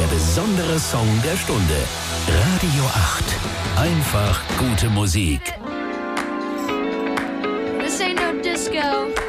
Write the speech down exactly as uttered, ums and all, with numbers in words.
besondere Song der Stunde. Radio acht. Einfach gute Musik. This ain't no disco.